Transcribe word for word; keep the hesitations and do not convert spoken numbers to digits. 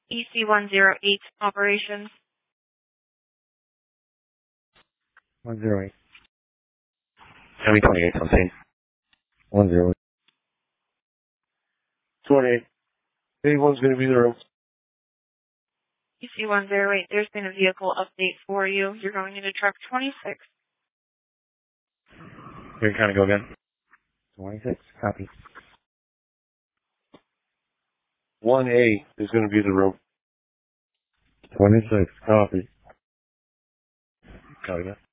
E C one zero eight operations. one zero eight. County twenty-eight on scene. one zero eight. twenty-eight. Anyone's going to be there. E C one zero eight, there's been a vehicle update for you. You're going into truck twenty-six. Here, kind of go again. twenty-six, copy. one A is going to be the room. twenty-six, copy. Copy that.